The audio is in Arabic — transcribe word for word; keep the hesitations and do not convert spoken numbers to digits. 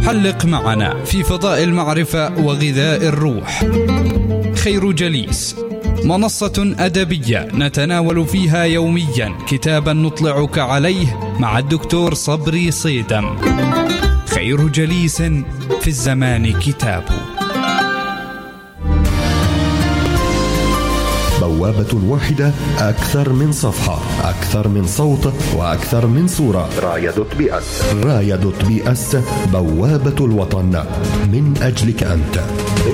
حلق معنا في فضاء المعرفة وغذاء الروح. خير جليس، منصة أدبية نتناول فيها يوميا كتابا نطلعك عليه مع الدكتور صبري صيدم. خير جليس في الزمان كتاب. بوابة واحدة، أكثر من صفحة، أكثر من صوت، وأكثر من صورة. راية دوت بي أس. راية دوت بي أس، بوابة الوطن من أجلك أنت.